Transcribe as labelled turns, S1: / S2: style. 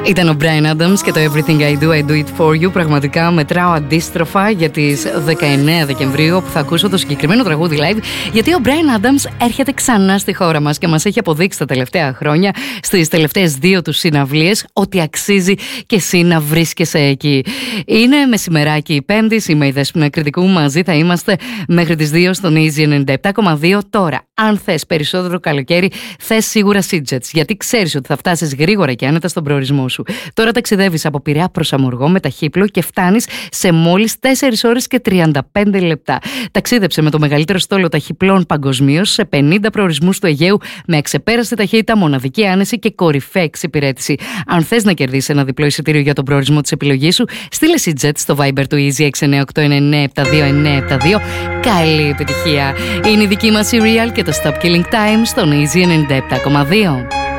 S1: Ήταν ο Bryan Adams και το Everything I Do, I Do It For You. Πραγματικά μετράω αντίστροφα για τις 19 Δεκεμβρίου που θα ακούσω το συγκεκριμένο τραγούδι live, γιατί ο Bryan Adams έρχεται ξανά στη χώρα μας και μας έχει αποδείξει τα τελευταία χρόνια, στις τελευταίες 2 του συναυλίες, ότι αξίζει και εσύ να βρίσκεσαι εκεί. Είναι μεσημεράκι Πέμπτης, είμαι η Δέσποινα Κρητικού, μαζί θα είμαστε μέχρι τις 2 στον Easy 97,2. Τώρα, αν θες περισσότερο καλοκαίρι, θες σίγουρα Seajets, γιατί ξέρεις ότι θα φτάσεις γρήγορα και άνετα στον προορισμό σου. Τώρα ταξιδεύεις από Πειραιά προς Αμοργό με ταχύπλο και φτάνεις σε μόλις 4 ώρες και 35 λεπτά. Ταξίδεψε με το μεγαλύτερο στόλο ταχυπλών παγκοσμίως σε 50 προορισμούς του Αιγαίου με αξεπέραστη ταχύτητα, μοναδική άνεση και κορυφαία εξυπηρέτηση. Αν θες να κερδίσεις ένα διπλό εισιτήριο για τον προορισμό της επιλογής σου, στείλε Seajets στο Viber του Easy 698-9972-972. Καλή επιτυχία! Είναι η δική μας η Real και το Stop Killing Time στον Easy 97,2.